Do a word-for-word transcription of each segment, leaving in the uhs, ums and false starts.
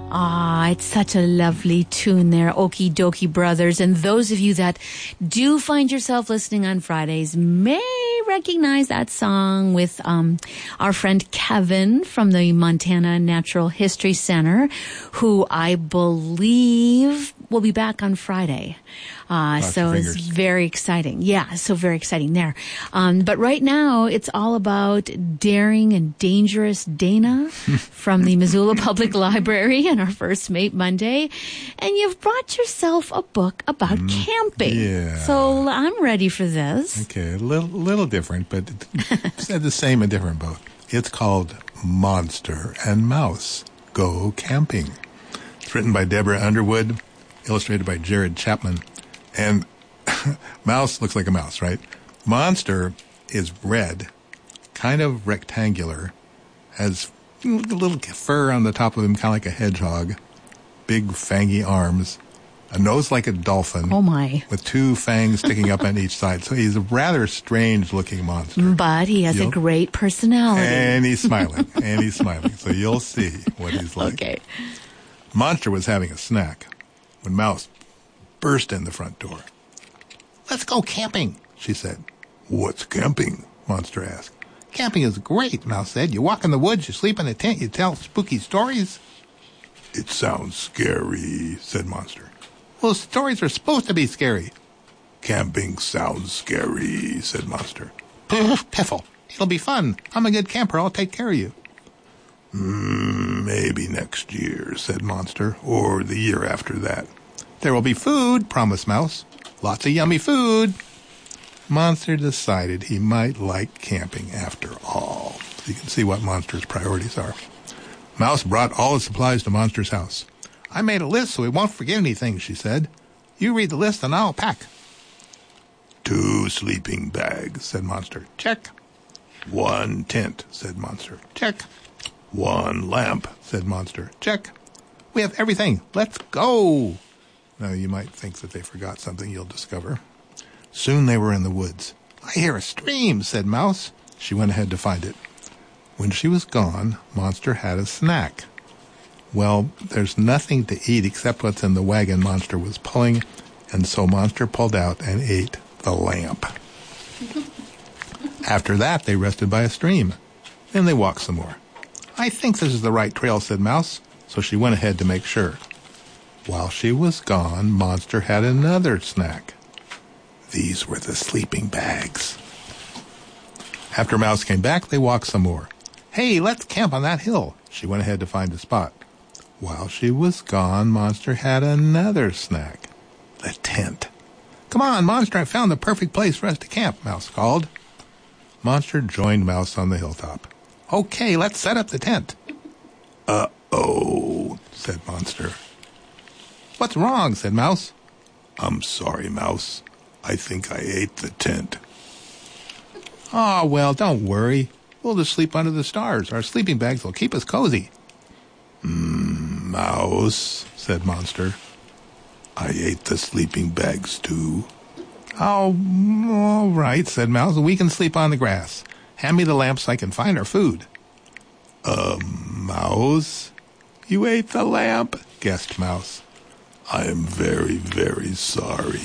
Ah, it's such a lovely tune there, Okie Dokie Brothers. And those of you that do find yourself listening on Fridays may recognize that song with um, our friend Kevin from the Montana Natural History Center, who I believe will be back on Friday. Uh, so it's very exciting. Yeah, so very exciting there. Um, but right now, it's all about daring and dangerous Dana from the Missoula Public Library and our First Mate Monday. And you've brought yourself a book about mm, camping. Yeah. So I'm ready for this. Okay, a little, little different, but it's the same, a different book. It's called Monster and Mouse Go Camping. It's written by Deborah Underwood, illustrated by Jared Chapman. And mouse looks like a mouse, right? Monster is red, kind of rectangular, has a little fur on the top of him, kind of like a hedgehog, big fangy arms, a nose like a dolphin. Oh, my. With two fangs sticking up on each side. So he's a rather strange-looking monster. But he has you'll, a great personality. And he's smiling, and he's smiling. So you'll see what he's like. Okay. Monster was having a snack when Mouse burst in the front door. "Let's go camping," she said. "What's camping?" Monster asked. "Camping is great," Mouse said. "You walk in the woods, you sleep in a tent, you tell spooky stories." "It sounds scary," said Monster. "Well, stories are supposed to be scary." "Camping sounds scary," said Monster. "Piffle, it'll be fun. I'm a good camper. I'll take care of you." Mm, maybe next year," said Monster, "or the year after that." "There will be food," promised Mouse. "Lots of yummy food." Monster decided he might like camping after all. You can see what Monster's priorities are. Mouse brought all the supplies to Monster's house. "I made a list so we won't forget anything," she said. "You read the list and I'll pack." "Two sleeping bags," said Monster. "Check." "One tent," said Monster. "Check." "One lamp," said Monster. "Check." "We have everything. Let's go." Now, you might think that they forgot something. You'll discover. Soon they were in the woods. "I hear a stream," said Mouse. She went ahead to find it. When she was gone, Monster had a snack. Well, there's nothing to eat except what's in the wagon Monster was pulling, and so Monster pulled out and ate the lamp. After that, they rested by a stream. Then they walked some more. "I think this is the right trail," said Mouse, so she went ahead to make sure. While she was gone, Monster had another snack. These were the sleeping bags. After Mouse came back, they walked some more. "Hey, let's camp on that hill." She went ahead to find a spot. While she was gone, Monster had another snack. The tent. "Come on, Monster, I found the perfect place for us to camp," Mouse called. Monster joined Mouse on the hilltop. "Okay, let's set up the tent." "Uh-oh," said Monster. "What's wrong?" said Mouse. "I'm sorry, Mouse. I think I ate the tent." "Oh, well, don't worry. We'll just sleep under the stars. Our sleeping bags will keep us cozy." Mm, "Mouse," said Monster. "I ate the sleeping bags, too." "Oh, all right," said Mouse. "We can sleep on the grass. Hand me the lamp so I can find our food." Uh, Mouse? You ate the lamp?" guessed Mouse. "I am very, very sorry."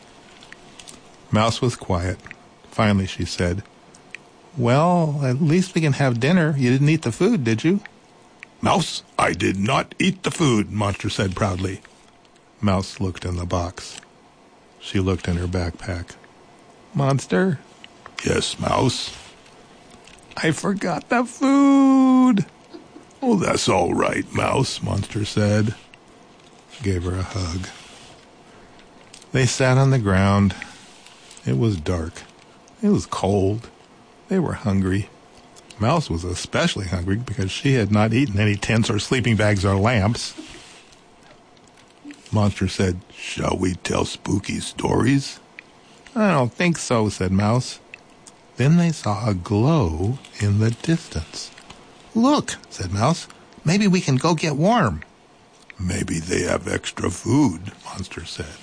Mouse was quiet. Finally, she said, "Well, at least we can have dinner. You didn't eat the food, did you?" "Mouse, I did not eat the food," Monster said proudly. Mouse looked in the box. She looked in her backpack. "Monster?" "Yes, Mouse?" "I forgot the food." "Oh, that's all right, Mouse," Monster said. Gave her a hug. They sat on the ground. It was dark. It was cold. They were hungry. Mouse was especially hungry because she had not eaten any tents or sleeping bags or lamps. Monster said, "Shall we tell spooky stories?" "I don't think so," said Mouse. Then they saw a glow in the distance. "Look," said Mouse. "Maybe we can go get warm." "Maybe they have extra food," Monster said.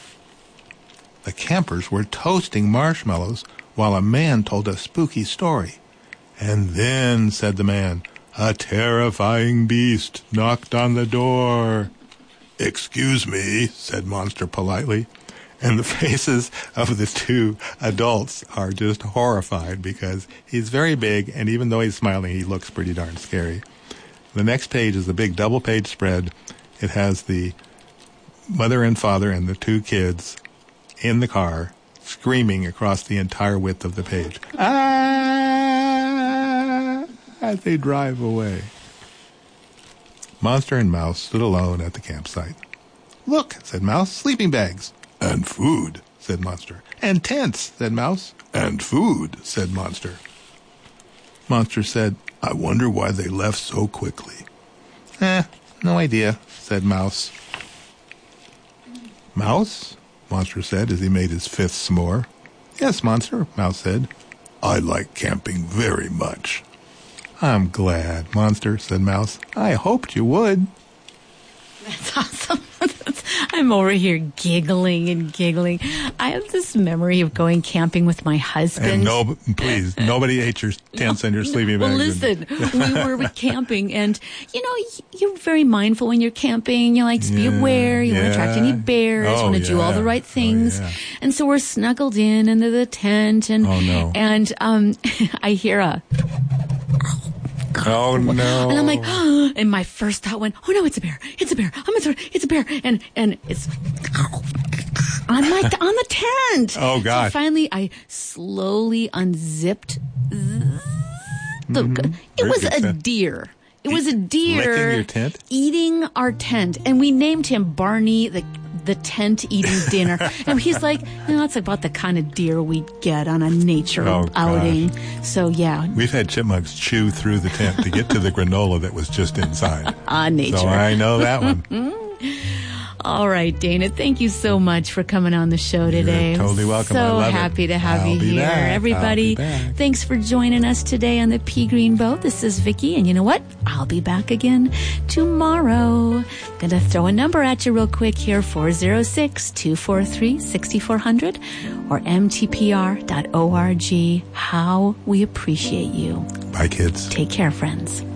The campers were toasting marshmallows while a man told a spooky story. "And then," said the man, a terrifying beast knocked on the door. "Excuse me," said Monster politely. And the faces of the two adults are just horrified because he's very big, and even though he's smiling, he looks pretty darn scary. The next page is a big double-page spread. It has the mother and father and the two kids in the car screaming across the entire width of the page. Ah! As they drive away. Monster and Mouse stood alone at the campsite. "Look," said Mouse, "sleeping bags." "And food," said Monster. "And tents," said Mouse. "And food," said Monster. Monster said, "I wonder why they left so quickly." "Eh, no idea," said Mouse. "Mouse?" Monster said as he made his fifth s'more. "Yes, Monster," Mouse said. "I like camping very much." "I'm glad, Monster," said Mouse. "I hoped you would." That's awesome. I'm over here giggling and giggling. I have this memory of going camping with my husband. And no, please, nobody ate your tents no, and your sleeping bags. Well, listen, we were camping, and, you know, you're very mindful when you're camping. You like to be yeah, aware. You yeah. want to attract any bears. Oh, you want to yeah. do all the right things. Oh, yeah. And so we're snuggled in under the tent, and oh, no. and um, I hear a... Oh, no. And I'm like, oh, and my first thought went, oh, no, it's a bear. It's a bear. I'm gonna throw it. It's a bear. And, and it's on my, on the tent. Oh, God. So finally, I slowly unzipped the, mm-hmm. it was a deer. It was a deer licking your tent? Eating our tent. And we named him Barney, the the tent eating dinner. And he's like, no, that's about the kind of deer we'd get on a nature oh, outing. Gosh. So, yeah. We've had chipmunks chew through the tent to get to the granola that was just inside. Ah, nature. So I know that one. All right, Dana, thank you so much for coming on the show today. You're totally welcome. So I love happy it. to have I'll you be here. Back. Everybody, back. Thanks for joining us today on the Pea Green Boat. This is Vicki, and you know what? I'll be back again tomorrow. Gonna throw a number at you real quick here, four oh six, two four three, six four zero zero or m t p r dot org. How we appreciate you. Bye, kids. Take care, friends.